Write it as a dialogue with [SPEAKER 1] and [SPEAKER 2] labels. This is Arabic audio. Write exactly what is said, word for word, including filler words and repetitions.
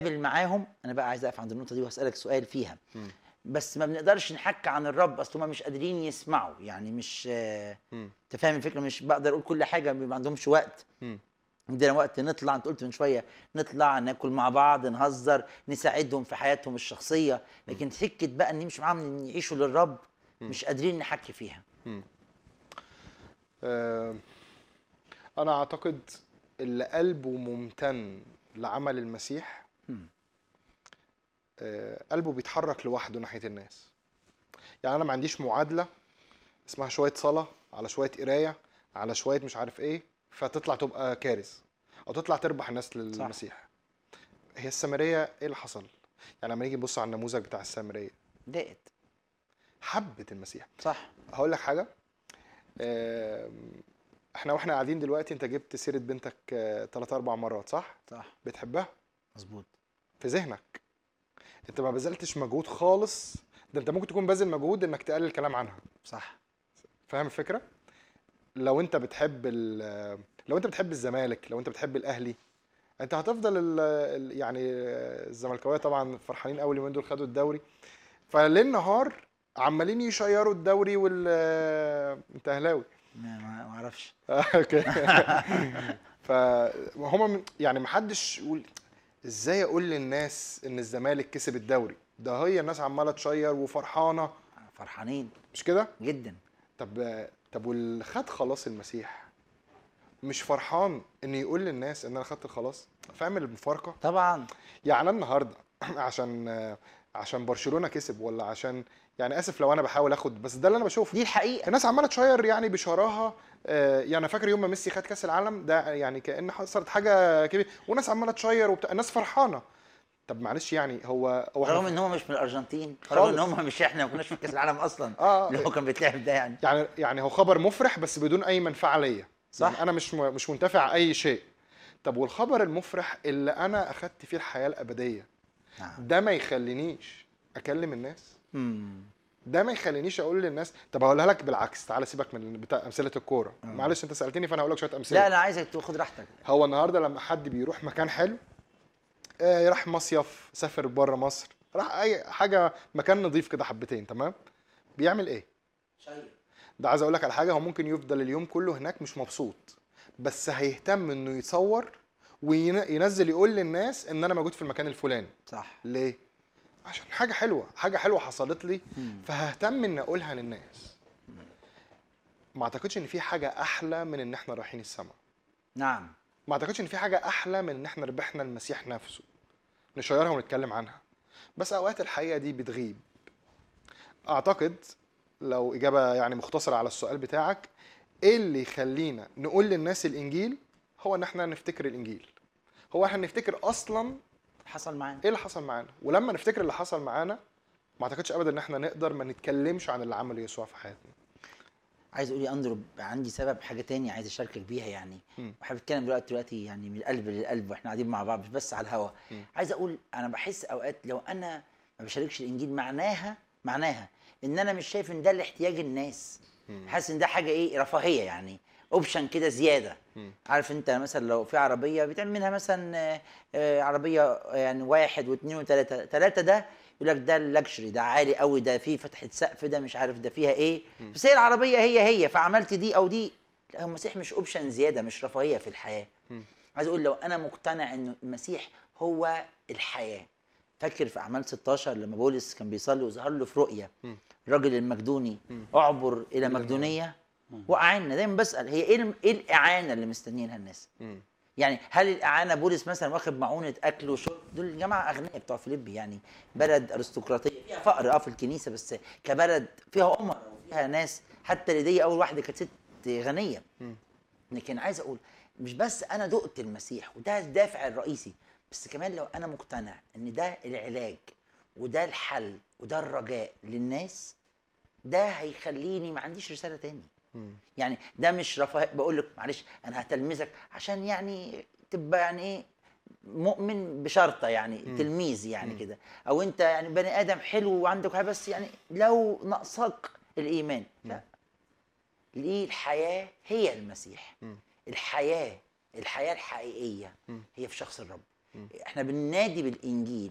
[SPEAKER 1] معاهم. انا بقى عايز اقف عند النقطه دي واسالك سؤال فيها.
[SPEAKER 2] مم.
[SPEAKER 1] بس ما بنقدرش نحكي عن الرب، اصل هم مش قادرين يسمعوا، يعني مش
[SPEAKER 2] مم.
[SPEAKER 1] انت فاهم الفكره، مش بقدر اقول كل حاجه، ما عندهمش وقت.
[SPEAKER 2] مم.
[SPEAKER 1] عندنا وقت نطلع، انت قلت من شويه نطلع ناكل مع بعض، نهزر، نساعدهم في حياتهم الشخصيه، لكن سكه بقى نمشي معاهم إن يعيشوا للرب مش قادرين نحكي فيها.
[SPEAKER 2] مم. آه، أنا أعتقد اللي قلبه ممتن لعمل المسيح
[SPEAKER 1] مم.
[SPEAKER 2] آه، قلبه بيتحرك لوحده ناحية الناس. يعني أنا ما عنديش معادلة اسمها شوية صلاة على شوية قراية على شوية مش عارف إيه فتطلع تبقى كارث أو تطلع تربح الناس
[SPEAKER 1] صح.
[SPEAKER 2] للمسيح. هي السامرية إيه اللي حصل؟ يعني لما نيجي نبص على النموذج بتاع السامرية،
[SPEAKER 1] ضاقت.
[SPEAKER 2] حبت المسيح.
[SPEAKER 1] صح.
[SPEAKER 2] هقول لك حاجة، آم، احنا واحنا قاعدين دلوقتي انت جبت سيرة بنتك ثلاث اربع مرات، صح؟
[SPEAKER 1] صح.
[SPEAKER 2] بتحبها
[SPEAKER 1] مظبوط.
[SPEAKER 2] في ذهنك، انت ما بذلتش مجهود خالص. ده انت ممكن تكون باذل مجهود انك تقلل الكلام عنها.
[SPEAKER 1] صح.
[SPEAKER 2] فاهم الفكرة؟ لو انت بتحب ال- لو انت بتحب الزمالك، لو انت بتحب الاهلي، انت هتفضل ال ال- يعني الزملكاويه طبعا فرحانين قوي اليومين دول خدوا الدوري، فليل نهار عمالين يشيروا الدوري وال انت اهلاوي.
[SPEAKER 1] ما ما ما اعرفش.
[SPEAKER 2] اوكي. فهم يعني محدش يقول ازاي اقول للناس ان الزمالك كسب الدوري، ده هي الناس عماله تشير وفرحانه،
[SPEAKER 1] فرحانين
[SPEAKER 2] مش كده؟
[SPEAKER 1] جدا.
[SPEAKER 2] طب طب واللي خد خلاص المسيح مش فرحان ان يقول للناس ان انا خدت الخلاص؟ فاهم المفارقه؟
[SPEAKER 1] طبعا.
[SPEAKER 2] يعني انا النهارده عشان عشان برشلونه كسب ولا عشان، يعني اسف لو انا بحاول اخد، بس ده اللي انا بشوفه.
[SPEAKER 1] دي الحقيقه.
[SPEAKER 2] الناس عماله تشير يعني بشراهه، آه، يعني أنا فاكر يوم ما ميسي خد كاس العالم ده يعني كأن حصلت حاجه كبيره وناس عماله تشير وبتاع، الناس فرحانه. طب معلش يعني هو هو احنا
[SPEAKER 1] رغم ان هم مش من الارجنتين، رغم ان
[SPEAKER 2] خالص
[SPEAKER 1] هم مش احنا، ما كناش في كاس العالم اصلا
[SPEAKER 2] اه
[SPEAKER 1] اللي هو كان بيتلعب ده يعني.
[SPEAKER 2] يعني يعني هو خبر مفرح بس بدون اي منفعه ليا، يعني
[SPEAKER 1] صح.
[SPEAKER 2] انا مش م- مش منتفع اي شيء. طب والخبر المفرح اللي انا اخدت فيه الحياه الابديه
[SPEAKER 1] نعم.
[SPEAKER 2] ده ما يخلينيش اكلم الناس؟
[SPEAKER 1] امم
[SPEAKER 2] ده ما يخلينيش اقول للناس؟ طب هقولها لك بالعكس، تعالى سيبك من بتاع امثله الكوره،
[SPEAKER 1] آه.
[SPEAKER 2] معلش انت سالتني فانا هقول لك شويه امثله.
[SPEAKER 1] لا انا عايزك تاخد راحتك.
[SPEAKER 2] هو النهارده لما حد بيروح مكان حلو، آه، راح مصيف، سافر بره مصر، راح اي حاجه مكان نظيف كده حبتين، تمام، بيعمل ايه؟
[SPEAKER 1] شيء.
[SPEAKER 2] ده عايز اقول لك على حاجه، هو ممكن يفضل اليوم كله هناك مش مبسوط، بس هيهتم انه يتصور وينزل يقول للناس ان انا موجود في المكان الفلاني.
[SPEAKER 1] صح.
[SPEAKER 2] ليه؟ عشان حاجه حلوه، حاجه حلوه حصلت لي،
[SPEAKER 1] مم.
[SPEAKER 2] فههتم ان اقولها للناس. ما اعتقدش ان في حاجه احلى من ان احنا رايحين السماء.
[SPEAKER 1] نعم.
[SPEAKER 2] ما اعتقدش ان في حاجه احلى من ان احنا ربحنا المسيح نفسه، نشيرها ونتكلم عنها. بس اوقات الحقيقه دي بتغيب. اعتقد لو اجابه يعني مختصره على السؤال بتاعك، ايه اللي يخلينا نقول للناس الانجيل؟ هو ان احنا نفتكر الانجيل، هو احنا نفتكر اصلا
[SPEAKER 1] حصل معانا.
[SPEAKER 2] ايه اللي حصل معانا، ولما نفتكر اللي حصل معانا ما اعتقدش ابدا ان احنا نقدر ما نتكلمش عن اللي عمله يسوع في حياتنا.
[SPEAKER 1] عايز اقول يا اندرو، عندي سبب حاجه تانية عايز اشاركك بيها يعني.
[SPEAKER 2] مم.
[SPEAKER 1] وحابب اتكلم دلوقتي دلوقتي يعني من القلب للقلب واحنا قاعدين مع بعض، مش بس على الهوا.
[SPEAKER 2] مم.
[SPEAKER 1] عايز اقول انا بحس اوقات لو انا ما بشاركش الانجيل، معناها معناها ان انا مش شايف ان ده الاحتياج الناس.
[SPEAKER 2] مم.
[SPEAKER 1] حاسس ان ده حاجه ايه، رفاهيه يعني، اوبشن كده زياده.
[SPEAKER 2] مم.
[SPEAKER 1] عارف انت مثلا لو في عربيه بيتعمل منها مثلا آه، آه، عربيه يعني واحد واثنين وثلاثه، ثلاثه ده يقول لك ده اللكشري، ده عالي قوي، ده فيه فتحه سقف، ده مش عارف ده فيها ايه.
[SPEAKER 2] مم.
[SPEAKER 1] بس هي العربيه هي هي، فعملت دي او دي. لا، هو المسيح مش اوبشن زياده، مش رفاهيه في الحياه.
[SPEAKER 2] مم.
[SPEAKER 1] عايز اقول لو انا مقتنع ان المسيح هو الحياه. فاكر في اعمال ستاشر لما بولس كان بيصلي وظهر له في رؤيا
[SPEAKER 2] مم.
[SPEAKER 1] الراجل المجدوني،
[SPEAKER 2] مم.
[SPEAKER 1] اعبر الى
[SPEAKER 2] إلى
[SPEAKER 1] مقدونيه واعنا. دايما بسال هي ايه الم- ايه الاعانه اللي مستنيينها الناس؟
[SPEAKER 2] مم.
[SPEAKER 1] يعني هل الاعانه بولس مثلا واخد معونه اكل وشرب؟ دول الجماعه اغنياء بتوع فيليبي، يعني بلد ارستقراطيه فيها فقر اه في الكنيسه، بس كبلد فيها امراء وفيها ناس، حتى ليديا اول واحده كانت ست غنيه.
[SPEAKER 2] مم.
[SPEAKER 1] لكن عايز اقول مش بس انا دقت المسيح وده الدافع الرئيسي، بس كمان لو انا مقتنع ان ده العلاج وده الحل وده الرجاء للناس، ده هيخليني ما عنديش رساله تاني.
[SPEAKER 2] مم.
[SPEAKER 1] يعني ده مش رفاه، بقول لك معلش انا هتلمذك عشان يعني تبقى يعني ايه، مؤمن بشرطه يعني،
[SPEAKER 2] مم.
[SPEAKER 1] تلميذ يعني
[SPEAKER 2] مم.
[SPEAKER 1] كده، او انت يعني بني ادم حلو وعندك حاجه، بس يعني لو ناقصك الايمان. لا، ليه الحياه هي المسيح.
[SPEAKER 2] مم.
[SPEAKER 1] الحياه الحياه الحقيقيه
[SPEAKER 2] مم.
[SPEAKER 1] هي في شخص الرب. احنا بننادي بالانجيل